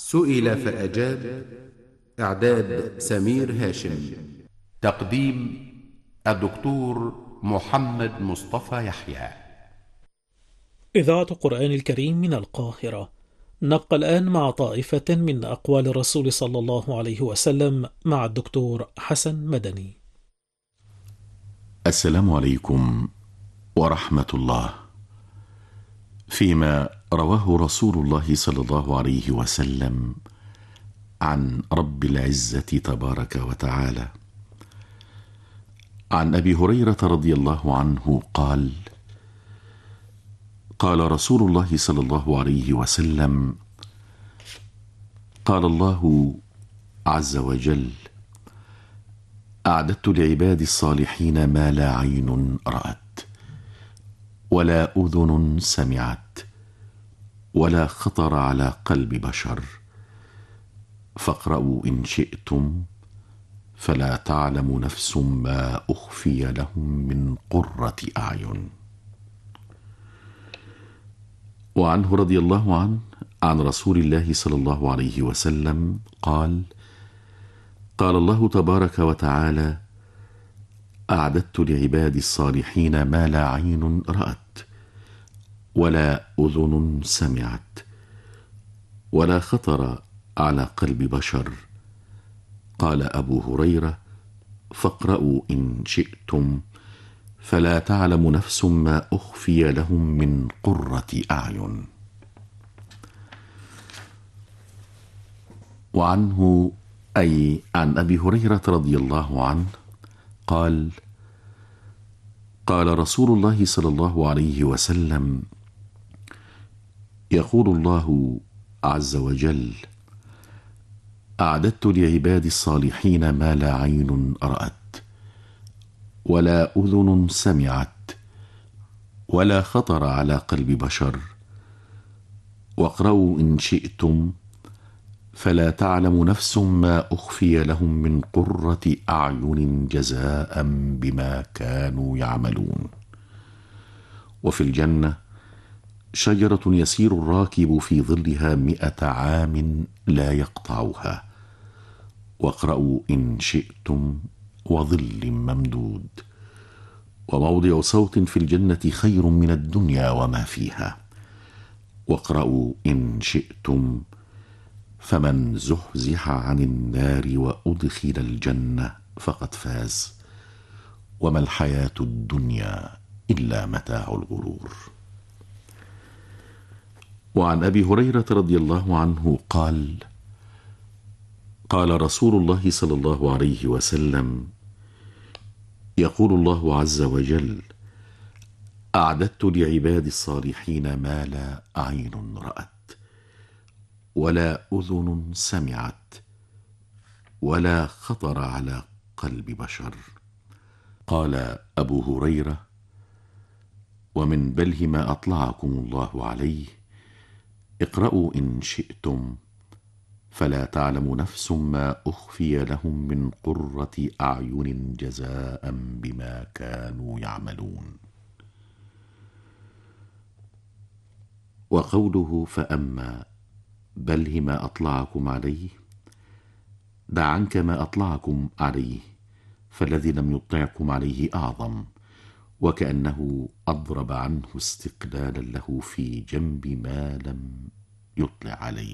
سئل فأجاب. إعداد سمير هاشم. تقديم الدكتور محمد مصطفى يحيى. إذاعة قرآن الكريم من القاهرة. نبقى الآن مع طائفة من أقوال الرسول صلى الله عليه وسلم مع الدكتور حسن مدني. السلام عليكم ورحمة الله. فيما رواه رسول الله صلى الله عليه وسلم عن رب العزة تبارك وتعالى عن أبي هريرة رضي الله عنه قال: قال رسول الله صلى الله عليه وسلم: قال الله عز وجل: أعددت لعبادي الصالحين ما لا عين رأت ولا أذن سمعت ولا خطر على قلب بشر، فاقرأوا إن شئتم، فلا تعلم نفس ما أخفي لهم من قرة أعين. وعنه رضي الله عنه عن رسول الله صلى الله عليه وسلم قال: قال الله تبارك وتعالى: أعددت لعبادي الصالحين ما لا عين رأت ولا أذن سمعت ولا خطر على قلب بشر. قال أبو هريرة: فاقرأوا إن شئتم، فلا تعلم نفس ما أخفي لهم من قرة أعين. وعنه أي عن أبي هريرة رضي الله عنه قال: قال رسول الله صلى الله عليه وسلم: يقول الله عز وجل: أعددت لعبادي الصالحين ما لا عين رأت ولا أذن سمعت ولا خطر على قلب بشر، واقرأوا إن شئتم، فلا تعلم نفس ما أخفي لهم من قرة أعين جزاء بما كانوا يعملون. وفي الجنة شجرة يسير الراكب في ظلها 100 عام لا يقطعها، واقرأوا إن شئتم، وظل ممدود. وموضع صوت في الجنة خير من الدنيا وما فيها، واقرأوا إن شئتم، فمن زحزح عن النار وأدخل الجنة فقد فاز، وما الحياة الدنيا إلا متاع الغرور. وعن أبي هريرة رضي الله عنه قال: قال رسول الله صلى الله عليه وسلم: يقول الله عز وجل: أعددت لعبادي الصالحين ما لا عين رأت ولا أذن سمعت ولا خطر على قلب بشر. قال أبو هريرة: ومن بله ما أطلعكم الله عليه، اقرأوا إن شئتم، فلا تعلم نفس ما أخفي لهم من قرة أعين جزاء بما كانوا يعملون. وقوله فأما بله ما أطلعكم عليه، دع عنك ما أطلعكم عليه، فالذي لم يطلعكم عليه أعظم، وكأنه أضرب عنه استقلالا له في جنب ما لم يطلع عليه.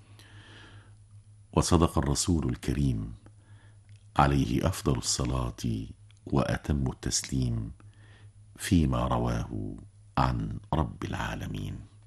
وصدق الرسول الكريم عليه أفضل الصلاة وأتم التسليم فيما رواه عن رب العالمين.